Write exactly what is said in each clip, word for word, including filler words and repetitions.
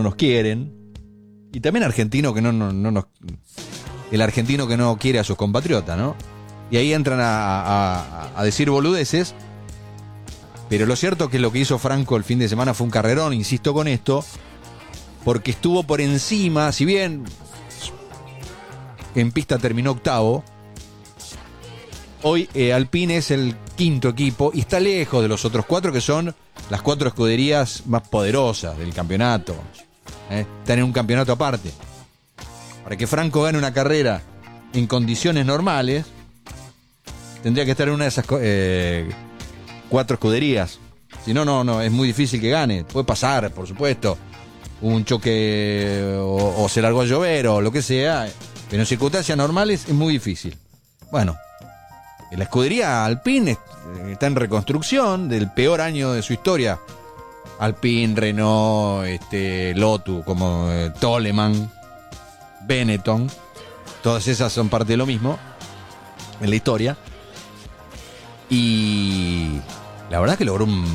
no nos quieren. Y también argentino que no, no, no nos... El argentino que no quiere a sus compatriotas, ¿no? Y ahí entran a, a, a decir boludeces. Pero lo cierto es que lo que hizo Franco el fin de semana fue un carrerón, insisto con esto, porque estuvo por encima, si bien en pista terminó octavo, hoy eh, Alpine es el quinto equipo y está lejos de los otros cuatro que son las cuatro escuderías más poderosas del campeonato. ¿eh? Están en un campeonato aparte. Para que Franco gane una carrera en condiciones normales, tendría que estar en una de esas eh, cuatro escuderías. Si no, no, no, es muy difícil que gane. Puede pasar, por supuesto, un choque o, o se largó a llover o lo que sea, pero en circunstancias normales es muy difícil. Bueno, la escudería Alpine está en reconstrucción del peor año de su historia. Alpine, Renault, este, Lotus, como eh, Toleman, Benetton, todas esas son parte de lo mismo en la historia. Y la verdad es que logró un,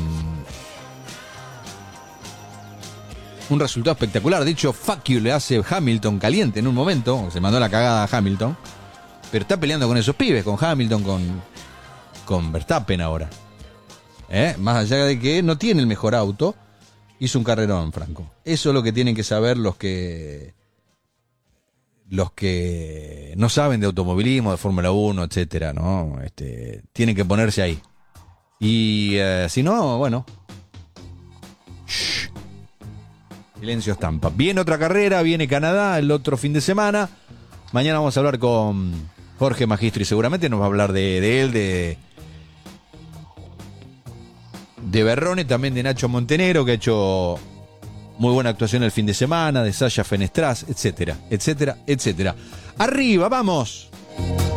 un resultado espectacular. De hecho, fuck you le hace Hamilton caliente en un momento, se mandó la cagada a Hamilton. Pero está peleando con esos pibes, con Hamilton, con, con Verstappen ahora. ¿Eh? Más allá de que no tiene el mejor auto, hizo un carrerón, Franco. Eso es lo que tienen que saber los que los que no saben de automovilismo, de Fórmula uno, etcétera, ¿no? Este, tienen que ponerse ahí. Y eh, si no, bueno. Shh. Silencio estampa. Viene otra carrera, viene Canadá el otro fin de semana. Mañana vamos a hablar con Jorge Magistri, seguramente nos va a hablar de, de él, de de Berrone, también de Nacho Montenegro, que ha hecho muy buena actuación el fin de semana, de Sasha Fenestraz, etcétera, etcétera, etcétera. Arriba, vamos.